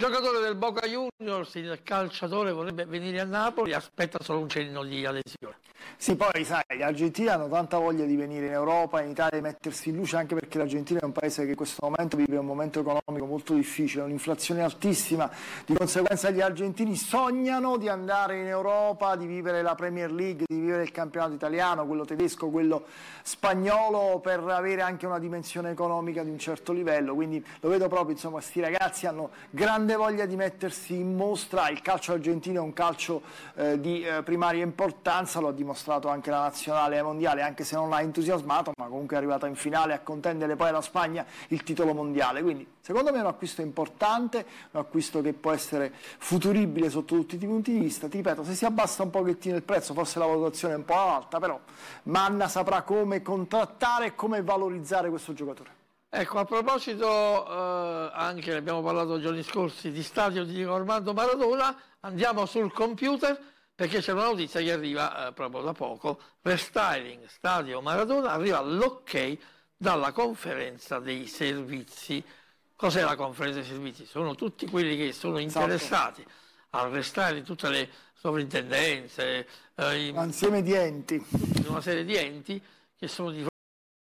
Giocatore del Boca Juniors, il calciatore vorrebbe venire a Napoli, aspetta solo un cenno di adesione. Sì, poi sai, gli argentini hanno tanta voglia di venire in Europa, in Italia, di mettersi in luce, anche perché l'Argentina è un paese che in questo momento vive un momento economico molto difficile, un'inflazione altissima, di conseguenza gli argentini sognano di andare in Europa, di vivere la Premier League, di vivere il campionato italiano, quello tedesco, quello spagnolo, per avere anche una dimensione economica di un certo livello, quindi lo vedo proprio, insomma, questi ragazzi hanno grande voglia di mettersi in mostra. Il calcio argentino è un calcio di primaria importanza, lo ha dimostrato anche la nazionale mondiale, anche se non l'ha entusiasmato, ma comunque è arrivata in finale a contendere poi alla Spagna il titolo mondiale. Quindi secondo me è un acquisto importante, un acquisto che può essere futuribile sotto tutti i punti di vista. Ti ripeto, se si abbassa un pochettino il prezzo, forse la valutazione è un po' alta, però Manna saprà come contrattare e come valorizzare questo giocatore. Ecco, a proposito, anche ne abbiamo parlato giorni scorsi, di stadio di Diego Armando Maradona, andiamo sul computer perché c'è una notizia che arriva proprio da poco. Restyling Stadio Maradona, arriva l'ok dalla conferenza dei servizi. Cos'è la conferenza dei servizi? Sono tutti quelli che sono interessati al restyling, tutte le sovrintendenze, insieme di enti, una serie di enti che sono di